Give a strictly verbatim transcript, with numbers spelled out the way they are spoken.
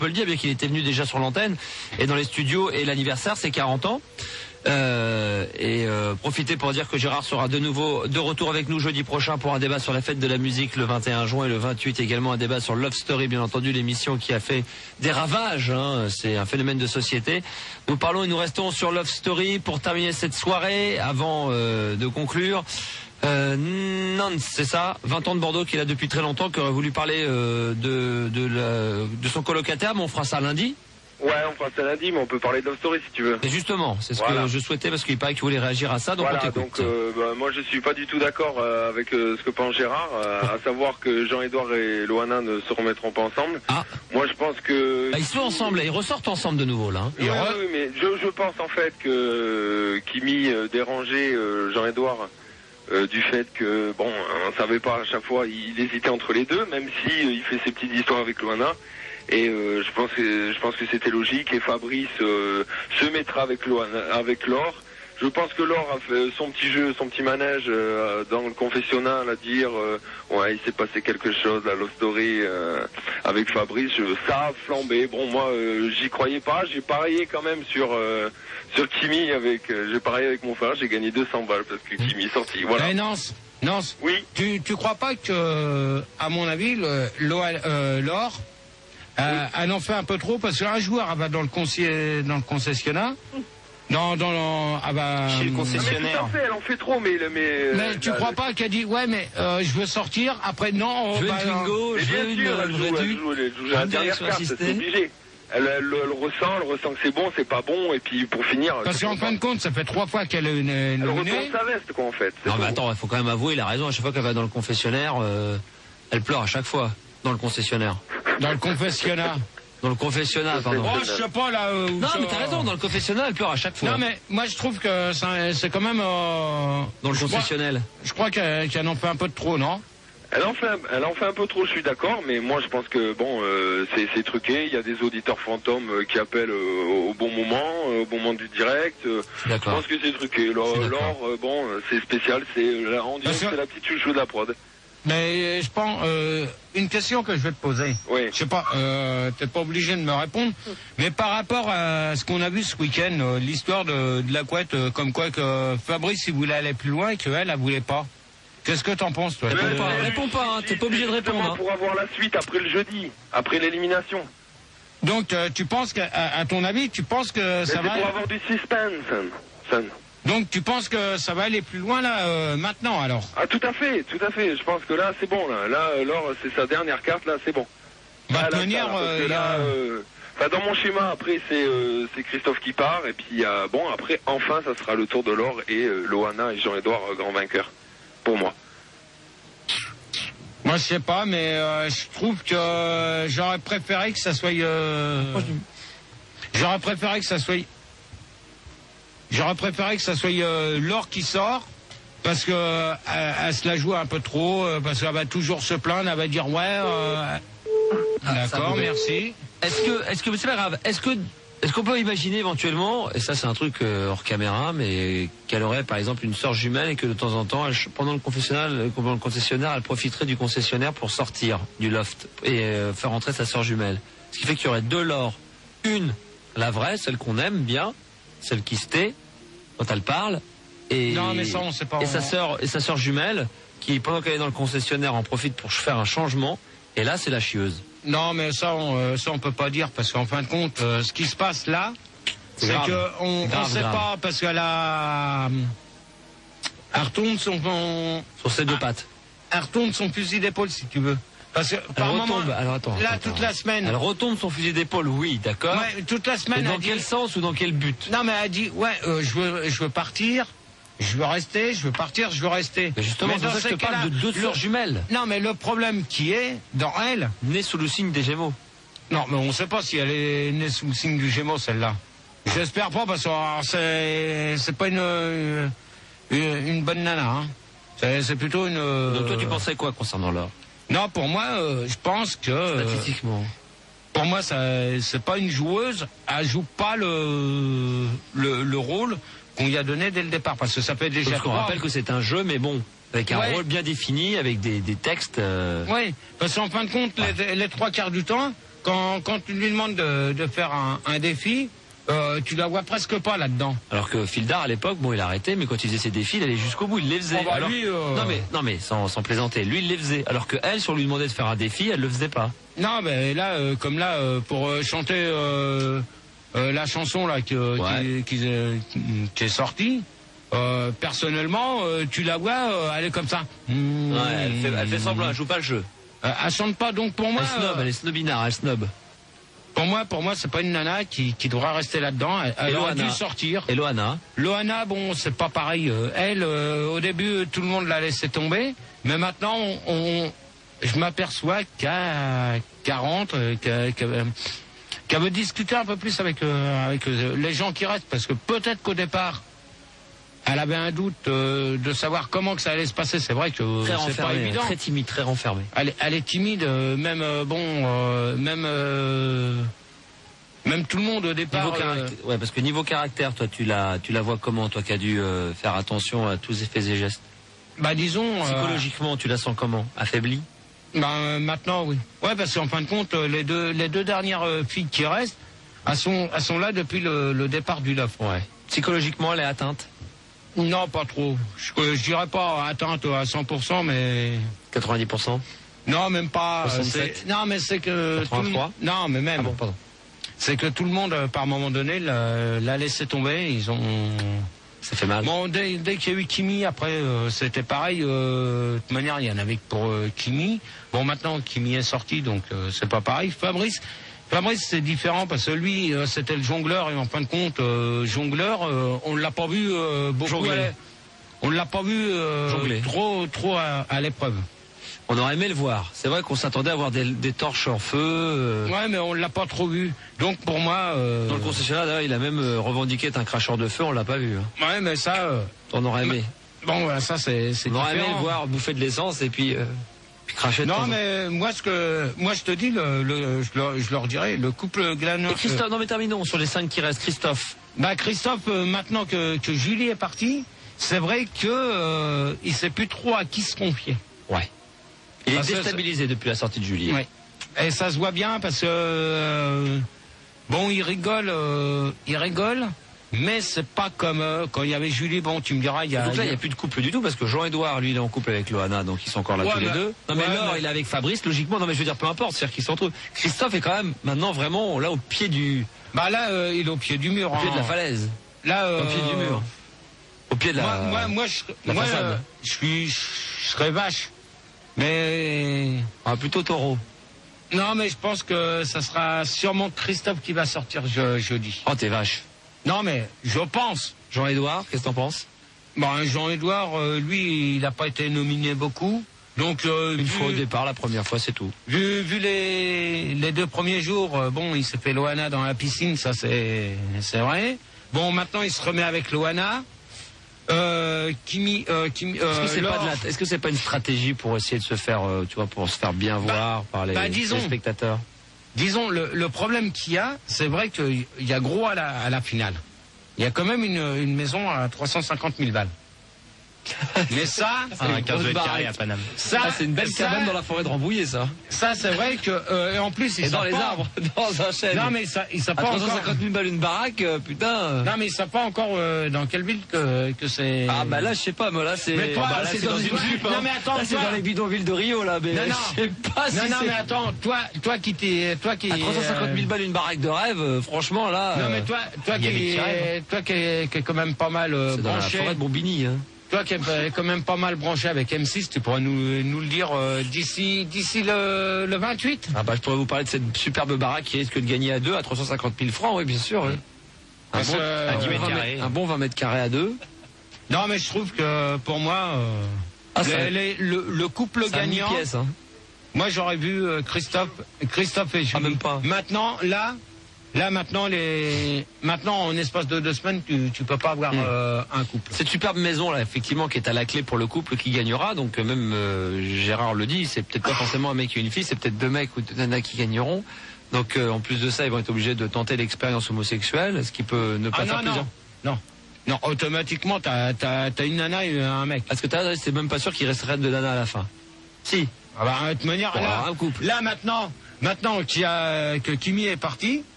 peut le dire, bien qu'il était venu déjà sur l'antenne et dans les studios, et l'anniversaire c'est quarante ans. Euh, et euh, profitez pour dire que Gérard sera de nouveau de retour avec nous jeudi prochain pour un débat sur la fête de la musique le vingt et un juin, et le vingt-huit également un débat sur Love Story, bien entendu, l'émission qui a fait des ravages, hein, c'est un phénomène de société. Nous parlons et nous restons sur Love Story pour terminer cette soirée avant euh, de conclure. Euh, Nance, c'est ça, vingt ans de Bordeaux, qui est là depuis très longtemps, qui aurait voulu parler euh, de, de, la, de son colocataire, mais on fera ça lundi. Ouais, on fera ça lundi, mais on peut parler de Love Story si tu veux. Et justement, c'est ce voilà. que je souhaitais, parce qu'il paraît que tu voulais réagir à ça, donc voilà, on t'écoute. donc euh, bah, moi je suis pas du tout d'accord euh, avec euh, ce que pense Gérard, euh, à savoir que Jean-Edouard et Loana ne se remettront pas ensemble. Ah. Moi je pense que... Bah, ils sont ensemble, là, ils ressortent ensemble de nouveau là. Hein. Oui, re... oui, oui, mais je, je pense en fait que euh, Kimi euh, dérangeait euh, Jean-Edouard euh, du fait que, bon, on savait pas à chaque fois, il, il hésitait entre les deux, même si euh, il fait ses petites histoires avec Loana. Et euh, je pense que je pense que c'était logique, et Fabrice euh, se mettra avec Loana, avec Laure. Je pense que Laure a fait son petit jeu, son petit manège euh, dans le confessionnal à dire euh, ouais, il s'est passé quelque chose, la Love Story euh, avec Fabrice, je, ça a flambé. Bon, moi euh, j'y croyais pas, j'ai parié quand même sur euh, sur Kimi avec euh, j'ai parié avec mon frère, j'ai gagné deux cents balles parce que Kimi est sorti. Voilà. Hey, Nance, Nance. Oui. Tu tu crois pas que, à mon avis, le, euh, Laure Euh, oui. Elle en fait un peu trop, parce qu'un joueur elle va dans le, conci- dans le concessionnaire, dans, dans le, elle va, chez le concessionnaire. Ah, mais tout à fait, elle en fait trop, mais... Mais, mais tu euh, crois pas qu'elle dit, ouais, mais euh, je veux sortir, après, non, on je veux va... une Twingo, je veux une... Elle joue, elle joue, elle joue la dernière carte, c'est obligé. Elle, elle, elle ressent, elle ressent que c'est bon, c'est pas bon, et puis pour finir... Parce qu'en fin de compte, ça fait trois fois qu'elle est une... Elle retourne sa veste, quoi, en fait. Non, mais attends, il faut quand même avouer, il a raison, à chaque fois qu'elle va dans le confessionnaire, euh, elle pleure à chaque fois, dans le concessionnaire. Dans le confessionnat. Dans le confessionnal, pardon. Oh, je sais pas, là... Euh, non, mais t'as raison, dans le confessionnal, elle pleure à chaque fois. Non, mais moi, je trouve que c'est quand même... Euh, dans le concessionnel. Je crois, crois qu'elle en fait un peu de trop, non? Elle en fait, elle en fait un peu trop, je suis d'accord, mais moi je pense que bon, euh, c'est truqué. Il y a des auditeurs fantômes euh, qui appellent euh, au bon moment, euh, au bon moment du direct. Euh, je pense que c'est truqué. Laure, euh, bon, euh, c'est spécial, c'est la rendu, c'est la petite chouchou de la prod. Mais je pense, euh, une question que je vais te poser. Oui. Je sais pas, euh, t'es pas obligé de me répondre, mais par rapport à ce qu'on a vu ce week-end, euh, l'histoire de, de la couette, euh, comme quoi que Fabrice il voulait aller plus loin et qu'elle elle voulait pas. Qu'est-ce que t'en penses, toi? Réponds pas, réponds pas, hein, t'es pas obligé de répondre. Hein. Pour avoir la suite après le jeudi, après l'élimination. Donc, euh, tu penses qu'à à ton avis, tu penses que ça va... pour avoir du suspense, son. Donc, tu penses que ça va aller plus loin, là, euh, maintenant, alors? Ah, tout à fait, tout à fait. Je pense que là, c'est bon, là. Là, Laure, c'est sa dernière carte, là, c'est bon. Bah, de toute manière, euh, là, euh, bah, dans mon schéma, après, c'est euh, Christophe qui part, et puis, euh, bon, après, enfin, ça sera le tour de Laure et euh, Loana et Jean-Edouard, euh, grand vainqueur. Pour moi. Moi, je sais pas, mais euh, je trouve que euh, j'aurais préféré que ça soit... Euh, j'aurais préféré que ça soit... J'aurais préféré que ça soit euh, Laure qui sort, parce que euh, elle, elle se la joue un peu trop, euh, parce qu'elle va toujours se plaindre, elle va dire ouais... Euh, ah, d'accord, merci. Est-ce que, est-ce que, c'est pas grave, est-ce que... Est-ce qu'on peut imaginer éventuellement, et ça c'est un truc euh, hors caméra, mais qu'elle aurait par exemple une sœur jumelle et que de temps en temps, elle, pendant le confessionnal, pendant le concessionnaire, elle profiterait du concessionnaire pour sortir du loft et euh, faire entrer sa sœur jumelle. Ce qui fait qu'il y aurait deux Laure. Une, la vraie, celle qu'on aime bien, celle qui se tait quand elle parle, et, non, mais ça, on sait pas, et on... sa sœur et sa sœur jumelle qui pendant qu'elle est dans le concessionnaire en profite pour faire un changement. Et là, c'est la chieuse. Non, mais ça, on, euh, ça, on peut pas dire, parce qu'en fin de compte, euh, ce qui se passe là, c'est que on, on sait grave. pas, parce qu'elle a, elle retourne son, son sur ses deux pattes. Elle retourne son fusil d'épaule, si tu veux. Parce que elle par retombe. moment, alors attends. là, attends, toute attends. la semaine. Elle retombe son fusil d'épaule, oui, d'accord. Ouais, toute la semaine. Mais dans elle quel dit... sens ou dans quel but? Non, mais elle dit, ouais, euh, je veux, je veux partir. Je veux rester, je veux partir, je veux rester. Mais justement, c'est ça que je te parle de deux sœurs jumelles. Non, mais le problème qui est, dans elle... Née sous le signe des Gémeaux. Non, mais on ne sait pas si elle est née sous le signe du Gémeaux, celle-là. J'espère pas, parce que c'est c'est pas une, une, une bonne nana. Hein. C'est plutôt une... Donc toi, tu pensais quoi concernant Laure? Non, pour moi, euh, je pense que... Statistiquement. Pour moi, c'est pas une joueuse. Elle joue pas le, le, le rôle qu'on lui a donné dès le départ, parce que ça fait déjà... Parce qu'on rappelle que c'est un jeu, mais bon, avec un ouais. rôle bien défini, avec des, des textes... Euh... Oui, parce qu'en fin de compte, ouais. les, les trois quarts du temps, quand, quand tu lui demandes de, de faire un, un défi, euh, tu la vois presque pas là-dedans. Alors que Fildar, à l'époque, bon, il a arrêté, mais quand il faisait ses défis, il allait jusqu'au bout, il les faisait. Oh bah Alors... lui, euh... Non mais, non mais sans, sans plaisanter, lui il les faisait. Alors que elle, si on lui demandait de faire un défi, elle le faisait pas. Non, mais là, euh, comme là, euh, pour euh, chanter euh, euh, la chanson là qui, ouais. qui, qui, euh, qui est sortie, euh, personnellement, euh, tu la vois, euh, elle est comme ça. Mmh. Ouais, elle fait, elle fait semblant, elle joue pas le jeu. Euh, elle chante pas, donc pour moi. Elle snob, euh, elle est snobinard, elle snob. Pour moi, pour moi, c'est pas une nana qui, qui devra rester là-dedans. Elle, elle aurait dû sortir. Et Loana Loana, bon, c'est pas pareil. Elle, euh, au début, tout le monde l'a laissé tomber, mais maintenant, on, on je m'aperçois qu'à quarante, qu'elle qu qu veut discuter un peu plus avec, euh, avec les gens qui restent, parce que peut-être qu'au départ, elle avait un doute euh, de savoir comment que ça allait se passer. C'est vrai que c'est pas évident. Très timide, très renfermée. Elle, elle est timide, euh, même euh, bon, euh, même euh, même tout le monde au départ. Euh... Ouais, parce que niveau caractère, toi, tu la, tu la vois comment, toi, qui as dû euh, faire attention à tous ses faits et gestes. Bah disons. Psychologiquement, euh... tu la sens comment? Affaiblie? Bah euh, maintenant, oui. Ouais, parce qu'en fin de compte, les deux, les deux dernières euh, filles qui restent, elles sont, elles sont là depuis le, le départ du Loft. Ouais. Psychologiquement, elle est atteinte? Non, pas trop. Je, je dirais pas atteinte à cent pour cent, mais... quatre-vingt-dix pour cent? Non, même pas. Non, mais c'est que... Tout le... Non, mais même. Ah bon, pardon. C'est que tout le monde, par moment donné, l'a laissé tomber. Ils ont... Ça fait mal. Bon, dès, dès qu'il y a eu Kimi, après, euh, c'était pareil. Euh, de toute manière, il y en avait que pour euh, Kimi. Bon, maintenant, Kimi est sorti, donc euh, c'est pas pareil. Fabrice... Fabrice, c'est différent parce que lui, euh, c'était le jongleur et en fin de compte, euh, jongleur, euh, on l'a pas vu euh, beaucoup. À on l'a pas vu euh, trop, trop à, à l'épreuve. On aurait aimé le voir. C'est vrai qu'on s'attendait à avoir des, des torches en feu. Euh... Ouais, mais on l'a pas trop vu. Donc pour moi. Euh... Dans le concessionnaire, d'ailleurs, il a même euh, revendiqué être un cracheur de feu. On l'a pas vu. Hein. Ouais, mais ça. Euh... On aurait aimé. Mais... Bon, voilà, ça c'est. On aurait aimé le voir bouffer de l'essence et puis. Euh... Non, mais moi, ce que, moi, je te dis, le, le, je, leur, je leur dirais, le couple Glaneur. Christophe, euh, non, mais terminons sur les cinq qui restent. Christophe. Bah, Christophe, euh, maintenant que, que Julie est partie, c'est vrai que euh, il sait plus trop à qui se confier. Ouais. Il parce est déstabilisé depuis la sortie de Julie. Ouais. Et ça se voit bien parce que euh, bon, il rigole, euh, il rigole. Mais c'est pas comme euh, quand il y avait Julie, bon, tu me diras, il y a... Donc là, il n'y a plus de couple du tout, parce que Jean-Édouard, lui, il est en couple avec Loana, donc ils sont encore là ouais, tous mais, les deux. Non, mais ouais, Laure, mais... il est avec Fabrice, logiquement, non, mais je veux dire, peu importe, c'est-à-dire qu'ils se retrouvent. Christophe est quand même, maintenant, vraiment, là, au pied du... Bah là, euh, il est au pied du mur. Au pied hein. de la falaise. Là, euh... Au pied du mur. Au pied de la... Moi, moi, moi, je, la moi façade. Euh, je suis... Je serais vache. Mais... Ah, plutôt taureau. Non, mais je pense que ça sera sûrement Christophe qui va sortir je, jeudi. Oh, t'es vache. Non, mais je pense. Jean-Édouard, qu'est-ce que t'en penses? Ben, Jean-Édouard, euh, lui, il n'a pas été nominé beaucoup. Donc, euh, Une vu, fois au départ, la première fois, c'est tout. Vu, vu les, les deux premiers jours, euh, bon, il s'est fait Loana dans la piscine, ça c'est vrai. Bon, maintenant, il se remet avec Loana. Euh, Kimi, euh, Kimi, euh, est-ce que c'est pas de la, est-ce que c'est pas une stratégie pour essayer de se faire, euh, tu vois, pour se faire bien bah, voir par les, bah, disons, les spectateurs? Disons, le, le problème qu'il y a, c'est vrai qu'il y a gros à la, à la finale. Il y a quand même une, une maison à trois cent cinquante mille balles. Mais ça, c'est ah, quinze mètres carrés à Paname. Ça, ah, c'est une belle ça, cabane dans la forêt de Rambouillet, ça. Ça, c'est vrai que, euh, et en plus, ils et dans les pas, arbres, dans un chêne. Non, mais ça, ils savent pas encore. trois cent cinquante mille balles une baraque, euh, putain. Non, mais ils savent pas encore euh, dans quelle ville que, que c'est. Ah, bah là, je sais pas, mais là, c'est. Mais toi, bah, c'est dans, dans une jupe. Non, mais attends, là, c'est dans les bidonvilles de Rio, là, mais. Non, non. Je sais pas si non, non, mais attends, toi, toi qui t'es, toi qui. À trois cent cinquante mille balles une baraque de rêve, euh, franchement, là. Non, mais toi, toi qui, qui toi qui est, qui est quand même pas mal euh, branché. Dans la forêt de Bombini, hein. Toi qui es quand même pas mal branché avec M six, tu pourrais nous, nous le dire euh, d'ici d'ici le, le vingt-huit? Ah bah je pourrais vous parler de cette superbe baraque qui risque de gagner à deux à trois cent cinquante mille francs, oui bien sûr. Oui. Un, bon, euh, un, bon vingt, un bon vingt mètres carrés à deux. Non mais je trouve que pour moi, euh, ah, les, les, le, le couple gagnant, pièces, hein. Moi j'aurais vu euh, Christophe, Christophe et Julie. Ah, même pas. Maintenant là... Là maintenant les maintenant en espace de deux semaines tu tu peux pas avoir mmh. euh, un couple. Cette superbe maison là effectivement qui est à la clé pour le couple qui gagnera, donc euh, même euh, Gérard le dit, c'est peut-être pas forcément un mec et une fille, c'est peut-être deux mecs ou deux nanas qui gagneront. Donc euh, en plus de ça ils vont être obligés de tenter l'expérience homosexuelle, ce qui peut ne pas ah, faire non, plaisir. Non. Non, automatiquement t'as t'as t'as une nana et un mec. Parce que t'as c'est même pas sûr qu'il resterait de nana à la fin. Si. Ah bah, de toute manière, Bon, là, alors, un couple. là maintenant, maintenant qu'il y a, que Kimi est parti,